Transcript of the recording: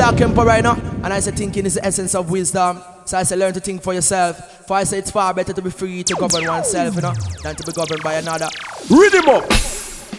Black Emperor, you know? And I say thinking is the essence of wisdom. So I say learn to think for yourself. For I say it's far better to be free to govern oneself, you know, than to be governed by another. Read him up.